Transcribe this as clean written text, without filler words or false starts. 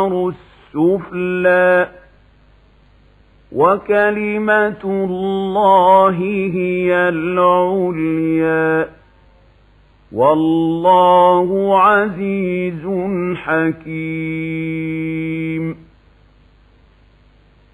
السفلى وكلمة الله هي العليا والله عزيز حكيم.